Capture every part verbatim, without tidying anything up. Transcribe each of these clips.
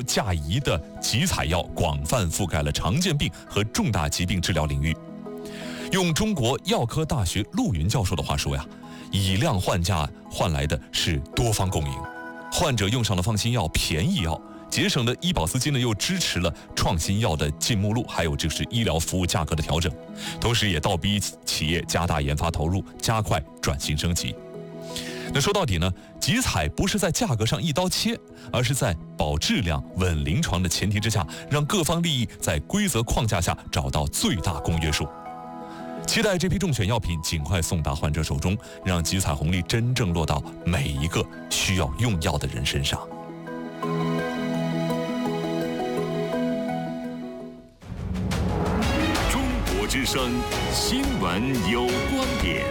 价宜的集采药广泛覆盖了常见病和重大疾病治疗领域。用中国药科大学陆云教授的话说呀，以量换价换来的是多方共赢，患者用上了放心药、便宜药，节省了医保资金呢，又支持了创新药的进目录，还有就是医疗服务价格的调整，同时也倒逼企业加大研发投入，加快转型升级。那说到底呢，集采不是在价格上一刀切，而是在保质量、稳临床的前提之下，让各方利益在规则框架下找到最大公约数。期待这批中选药品尽快送达患者手中，让集采红利真正落到每一个需要用药的人身上。 中国之声新闻有观点。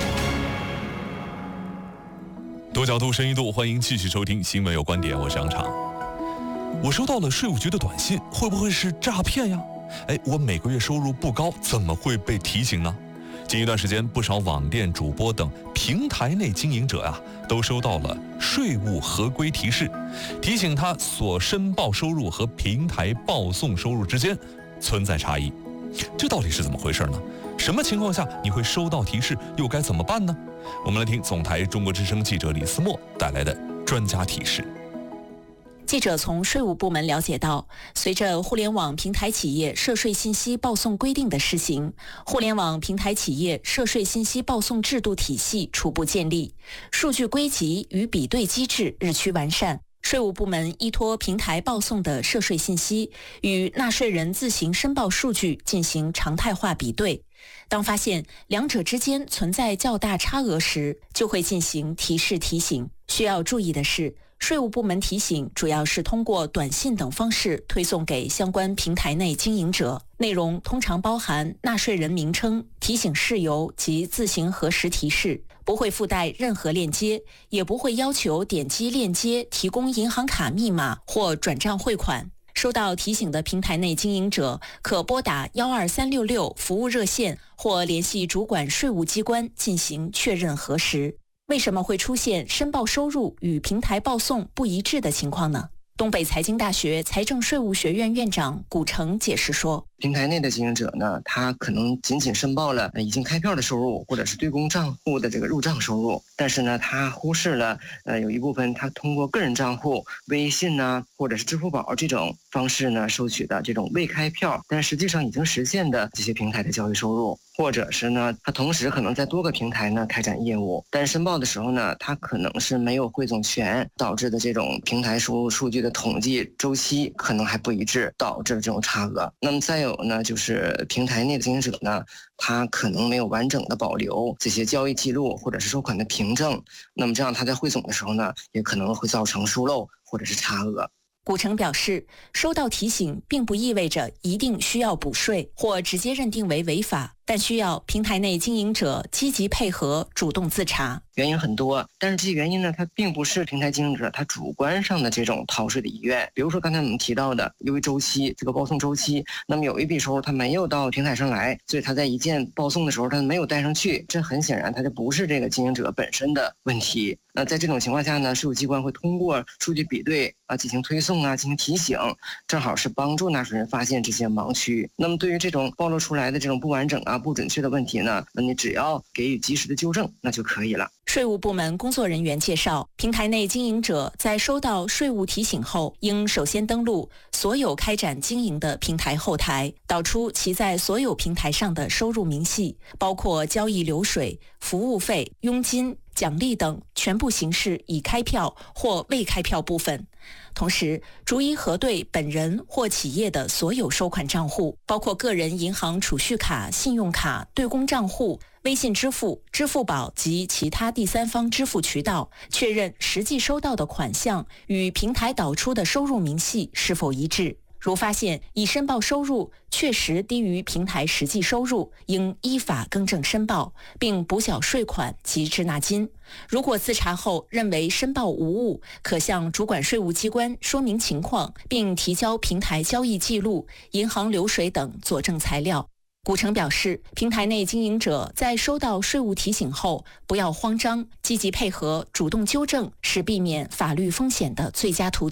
多角度、深一度，欢迎继续收听《新闻有观点》，我是杨常。我收到了税务局的短信，会不会是诈骗呀？哎，我每个月收入不高，怎么会被提醒呢？近一段时间，不少网店主播等平台内经营者啊，都收到了税务合规提示，提醒他所申报收入和平台报送收入之间存在差异。这到底是怎么回事呢？什么情况下你会收到提示，又该怎么办呢？我们来听总台中国之声记者李思墨带来的专家提示。 记者从税务部门了解到，随着互联网平台企业涉税信息报送规定的施行，互联网平台企业涉税信息报送制度体系初步建立，数据归集与比对机制日趋完善。税务部门依托平台报送的涉税信息，与纳税人自行申报数据进行常态化比对。当发现两者之间存在较大差额时，就会进行提示提醒。需要注意的是，税务部门提醒主要是通过短信等方式推送给相关平台内经营者，内容通常包含纳税人名称、提醒事由及自行核实提示，不会附带任何链接，也不会要求点击链接提供银行卡密码或转账汇款。收到提醒的平台内经营者可拨打一二三六六服务热线或联系主管税务机关进行确认核实。为什么会出现申报收入与平台报送不一致的情况呢？东北财经大学财政税务学院院长古成解释说， 平台内的经营者呢，他可能仅仅申报了已经开票的收入，或者是对公账户的这个入账收入，但是呢，他忽视了呃有一部分他通过个人账户、微信呢，或者是支付宝这种方式呢收取的这种未开票但实际上已经实现的这些平台的交易收入，或者是呢，他同时可能在多个平台呢开展业务，但申报的时候呢，他可能是没有汇总全，导致的这种平台收入数据的统计周期可能还不一致，导致了这种差额。那么再有呢，就是平台内的经营者呢，他可能没有完整的保留这些交易记录或者是收款的凭证，那么这样他在汇总的时候呢，也可能会造成疏漏或者是差额。 古城表示，收到提醒并不意味着一定需要补税或直接认定为违法，但需要平台内经营者积极配合，主动自查。 原因很多，但是这些原因呢，它并不是平台经营者他主观上的这种逃税的意愿。比如说刚才我们提到的，由于周期这个报送周期，那么有一笔收入它没有到平台上来，所以它在一件报送的时候它没有带上去，这很显然它就不是这个经营者本身的问题。那在这种情况下呢，税务机关会通过数据比对啊，进行推送啊，进行提醒，正好是帮助纳税人发现这些盲区。那么对于这种暴露出来的这种不完整啊、不准确的问题呢，那你只要给予及时的纠正，那就可以了。 税务部门工作人员介绍，平台内经营者在收到税务提醒后，应首先登录所有开展经营的平台后台，导出其在所有平台上的收入明细，包括交易流水、服务费、佣金、奖励等全部形式已开票或未开票部分。同时，逐一核对本人或企业的所有收款账户，包括个人银行储蓄卡、信用卡、对公账户、微信支付、支付宝及其他第三方支付渠道，确认实际收到的款项与平台导出的收入明细是否一致。如发现已申报收入确实低于平台实际收入，应依法更正申报，并补缴税款及滞纳金。如果自查后认为申报无误，可向主管税务机关说明情况，并提交平台交易记录、银行流水等佐证材料。古城表示，平台内经营者在收到税务提醒后，不要慌张，积极配合，主动纠正，是避免法律风险的最佳途径。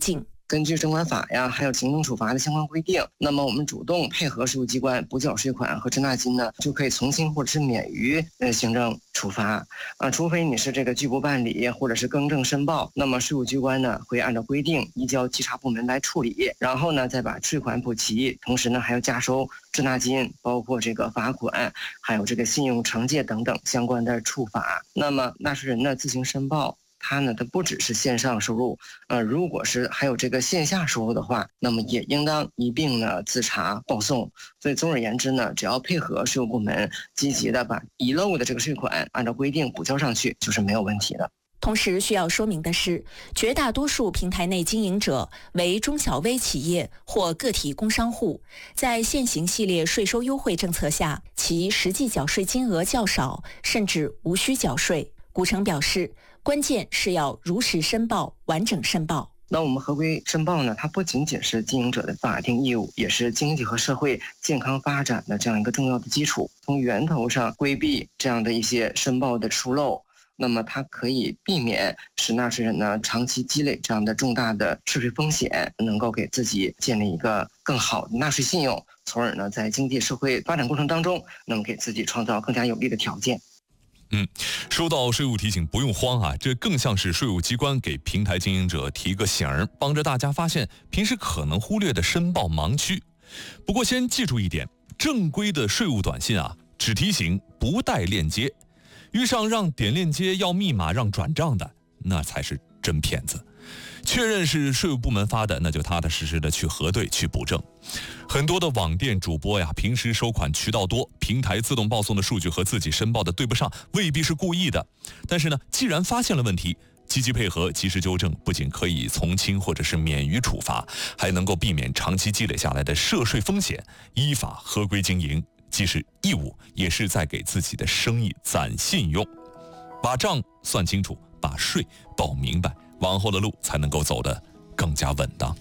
根据征管法呀，还有行政处罚的相关规定，那么我们主动配合税务机关补缴税款和滞纳金呢，就可以从轻或者是免于呃行政处罚啊，除非你是这个拒不办理或者是更正申报，那么税务机关呢会按照规定移交稽查部门来处理，然后呢再把税款补齐，同时呢还要加收滞纳金，包括这个罚款，还有这个信用惩戒等等相关的处罚。那么纳税人呢自行申报。它呢，它不只是线上收入，呃，如果是还有这个线下收入的话，那么也应当一并呢自查报送。所以总而言之呢，只要配合税务部门积极的把遗漏的这个税款按照规定补交上去，就是没有问题的。 同时需要说明的是，绝大多数平台内经营者为中小微企业或个体工商户，在现行系列税收优惠政策下，其实际缴税金额较少，甚至无需缴税。古城表示，关键是要如实申报、完整申报。 那我们合规申报呢，它不仅仅是经营者的法定义务，也是经济和社会健康发展的这样一个重要的基础。从源头上规避这样的一些申报的疏漏，那么它可以避免使纳税人呢长期积累这样的重大的税税风险，能够给自己建立一个更好的纳税信用，从而呢在经济社会发展过程当中，能给自己创造更加有利的条件。 嗯，收到税务提醒不用慌啊，这更像是税务机关给平台经营者提个醒儿，帮着大家发现平时可能忽略的申报盲区。不过先记住一点，正规的税务短信啊，只提醒不带链接，遇上让点链接要密码让转账的，那才是真骗子。确认是税务部门发的，那就踏踏实实的去核对去补正。很多的网店主播呀，平时收款渠道多，平台自动报送的数据和自己申报的对不上，未必是故意的。但是呢，既然发现了问题，积极配合及时纠正，不仅可以从轻或者是免于处罚，还能够避免长期积累下来的涉税风险，依法合规经营，既是义务，也是在给自己的生意攒信用。把账算清楚，把税报明白，往后的路才能够走得更加稳当。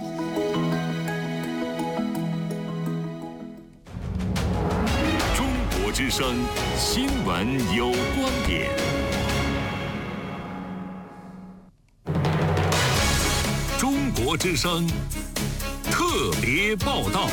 中国之声新闻有观点。中国之声特别报道。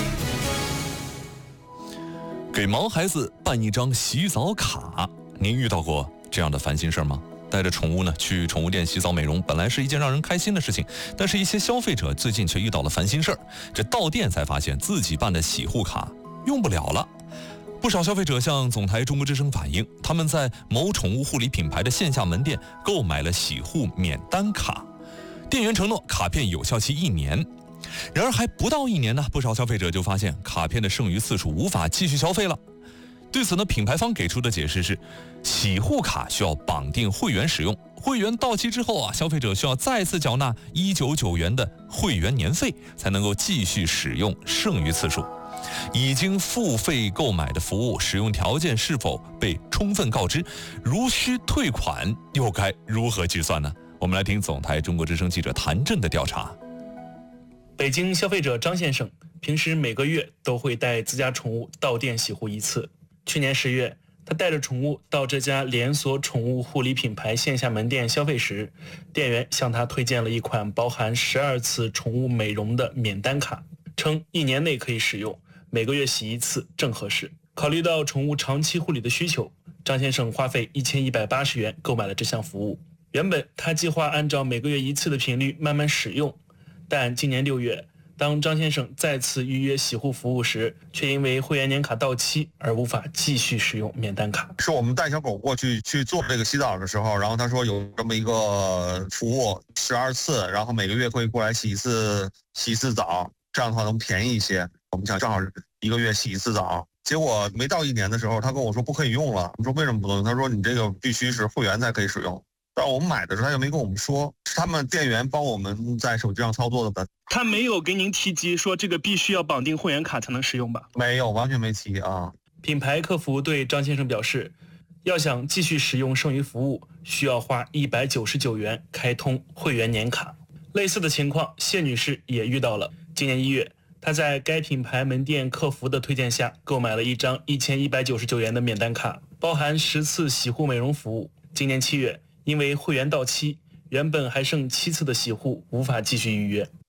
给毛孩子办一张洗澡卡，您遇到过这样的烦心事吗？带着宠物呢去宠物店洗澡美容，本来是一件让人开心的事情，但是一些消费者最近却遇到了烦心事儿。这到店才发现自己办的洗护卡用不了了。不少消费者向总台中国之声反映，他们在某宠物护理品牌的线下门店购买了洗护免单卡，店员承诺卡片有效期一年。然而还不到一年呢，不少消费者就发现卡片的剩余次数无法继续消费了。对此呢，品牌方给出的解释是，洗护卡需要绑定会员使用，会员到期之后啊，消费者需要再次缴纳一百九十九元的会员年费，才能够继续使用剩余次数。已经付费购买的服务使用条件是否被充分告知？如需退款，又该如何计算呢？我们来听总台中国之声记者谭震的调查。 北京消费者张先生平时每个月都会带自家宠物到店洗护一次。去年十月，他带着宠物到这家连锁宠物护理品牌线下门店消费时，店员向他推荐了一款包含十二次宠物美容的免单卡，称一年内可以使用，每个月洗一次正合适。考虑到宠物长期护理的需求，张先生花费一千一百八十元购买了这项服务。原本他计划按照每个月一次的频率慢慢使用，但今年六月，当张先生再次预约洗护服务时，却因为会员年卡到期而无法继续使用免单卡。 是我们带小狗过去去做这个洗澡的时候，然后他说有这么一个服务十二次，然后每个月会过来洗一次洗一次澡，这样的话能便宜一些。我们想正好一个月洗一次澡，结果没到一年的时候，他跟我说不可以用了。我说为什么不能用？他说你这个必须是会员才可以使用。但我们买的时候他又没跟我们说，是他们店员帮我们在手机上操作的。 他没有给您提及说这个必须要绑定会员卡才能使用吧？ 没有，完全没提啊。 品牌客服对张先生表示，要想继续使用剩余服务，需要花一百九十九元开通会员年卡。类似的情况，谢女士也遇到了。今年一月，她在该品牌门店客服的推荐下，购买了一张一千一百九十九元的免单卡，包含十次洗护美容服务。今年七月，因为会员到期，原本还剩七次的洗护无法继续预约。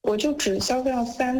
我就只消费了三